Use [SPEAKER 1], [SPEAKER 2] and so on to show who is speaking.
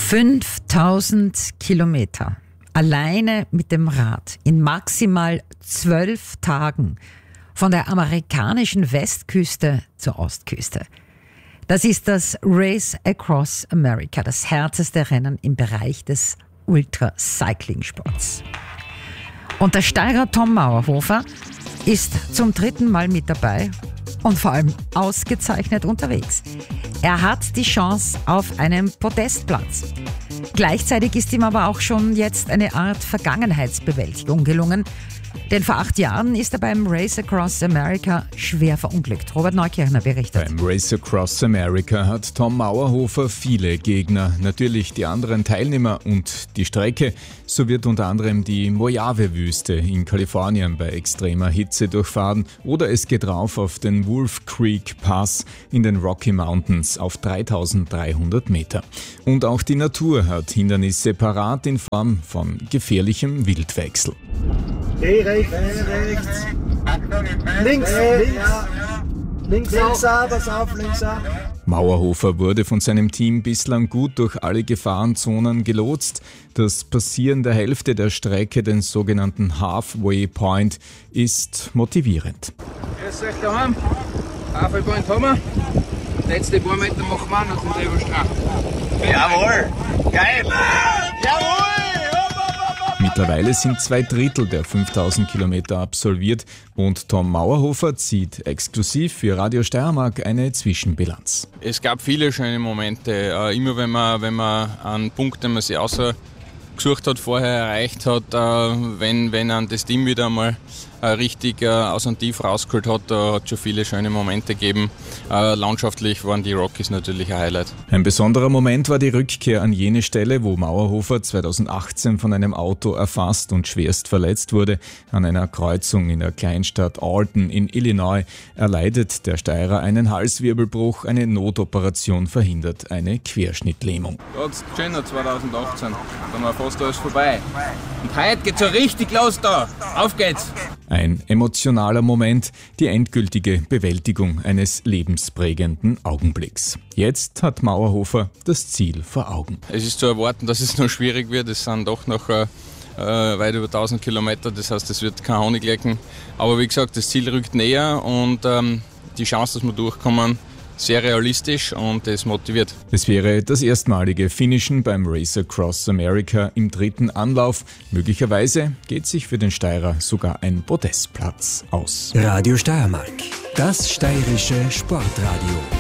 [SPEAKER 1] 5000 Kilometer alleine mit dem Rad in maximal 12 Tagen von der amerikanischen Westküste zur Ostküste. Das ist das Race Across America, das härteste Rennen im Bereich des Ultracycling-Sports. Und der Steirer Tom Mauerhofer ist zum 3. Mal mit dabei und vor allem ausgezeichnet unterwegs. Er hat die Chance auf einen Podestplatz. Gleichzeitig ist ihm aber auch schon jetzt eine Art Vergangenheitsbewältigung gelungen, denn vor 8 Jahren ist er beim Race Across America schwer verunglückt. Robert Neukirchner berichtet.
[SPEAKER 2] Beim Race Across America hat Tom Mauerhofer viele Gegner. Natürlich die anderen Teilnehmer und die Strecke. So wird unter anderem die Mojave-Wüste in Kalifornien bei extremer Hitze durchfahren. Oder es geht rauf auf den Wolf Creek Pass in den Rocky Mountains auf 3300 Meter. Und auch die Natur hat Hindernisse parat in Form von gefährlichem Wildwechsel.
[SPEAKER 3] Rechts. Links. Links auf.
[SPEAKER 2] Mauerhofer wurde von seinem Team bislang gut durch alle Gefahrenzonen gelotst. Das Passieren der Hälfte der Strecke, den sogenannten Halfway Point, ist motivierend.
[SPEAKER 4] Grüß euch daheim. Halfway Point haben wir. Letzte paar Meter machen wir noch den Drehstrahl.
[SPEAKER 3] Jawohl! Geil! Jawohl!
[SPEAKER 2] Mittlerweile sind 2/3 der 5000 Kilometer absolviert und Tom Mauerhofer zieht exklusiv für Radio Steiermark eine Zwischenbilanz.
[SPEAKER 4] Es gab viele schöne Momente. Immer wenn man einen Punkt, den man sich ausgesucht hat, vorher erreicht hat, wenn dann das Team wieder einmal richtig aus dem Tief rausgeholt hat, da hat es schon viele schöne Momente gegeben. Landschaftlich waren die Rockies natürlich ein Highlight.
[SPEAKER 2] Ein besonderer Moment war die Rückkehr an jene Stelle, wo Mauerhofer 2018 von einem Auto erfasst und schwerst verletzt wurde. An einer Kreuzung in der Kleinstadt Alton in Illinois erleidet der Steirer einen Halswirbelbruch, eine Notoperation verhindert eine Querschnittlähmung.
[SPEAKER 4] Da hat es geschehen 2018, da war fast alles vorbei. Und heute geht's so richtig los da. Auf geht's!
[SPEAKER 2] Ein emotionaler Moment, die endgültige Bewältigung eines lebensprägenden Augenblicks. Jetzt hat Mauerhofer das Ziel vor Augen.
[SPEAKER 4] Es ist zu erwarten, dass es noch schwierig wird. Es sind doch noch weit über 1000 Kilometer, das heißt, es wird kein Honig lecken. Aber wie gesagt, das Ziel rückt näher und die Chance, dass wir durchkommen, sehr realistisch und es motiviert.
[SPEAKER 2] Es wäre das erstmalige Finishen beim Race Across America im 3. Anlauf. Möglicherweise geht sich für den Steirer sogar ein Podestplatz aus.
[SPEAKER 5] Radio Steiermark, das steirische Sportradio.